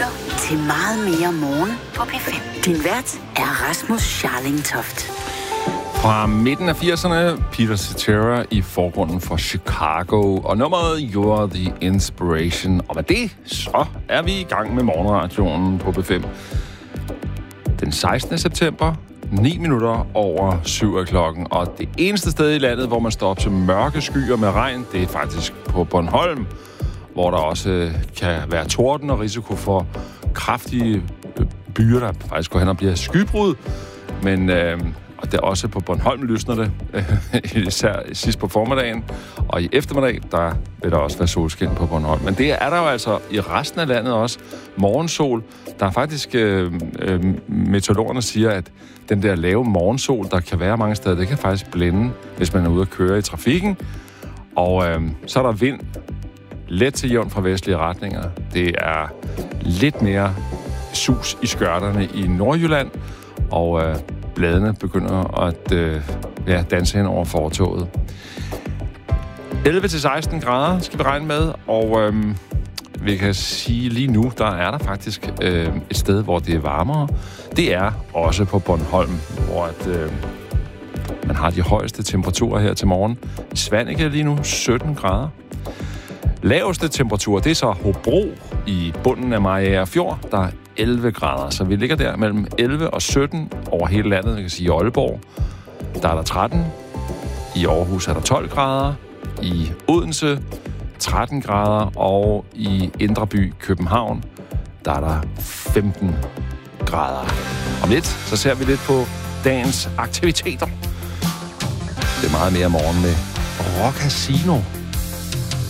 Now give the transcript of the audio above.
lytter til Meget mere morgen på P5. Din vært er Rasmus Scharling Toft. Fra midten af 80'erne, Peter Cetera i forgrunden for Chicago, og nummeret You're the Inspiration. Og med det, så er vi i gang med morgenradioen på P5. Den 16. september, 9 minutter over 7 af klokken. Og det eneste sted i landet, hvor man står op til mørke skyer med regn, det er faktisk på Bornholm, hvor der også kan være torden og risiko for kraftige byer, der faktisk går hen og bliver skybrud. Men og det er også på Bornholm lysner det, især sidst på formiddagen. Og i eftermiddag, der vil der også være solskin på Bornholm. Men det er der jo altså i resten af landet også. Morgensol. Der er faktisk, meteorologerne siger, at den der lave morgensol, der kan være mange steder, det kan faktisk blænde, hvis man er ude at køre i trafikken. Og så er der vind. Let til jævn fra vestlige retninger. Det er lidt mere sus i skørterne i Nordjylland. Og bladene begynder at danse hen over fortovet. 11-16 grader skal vi regne med, og vi kan sige lige nu, der er der faktisk et sted, hvor det er varmere. Det er også på Bornholm, hvor man har de højeste temperaturer her til morgen. I Svaneke lige nu 17 grader. Laveste temperatur, det er så Hobro i bunden af Mariager Fjord, der er 11 grader. Så vi ligger der mellem 11 og 17 over hele landet. Vi kan sige i Aalborg, der er der 13. I Aarhus er der 12 grader. I Odense 13 grader. Og i Indre By, København, der er der 15 grader. Om lidt, så ser vi lidt på dagens aktiviteter. Det er meget mere morgen med Rock Casino.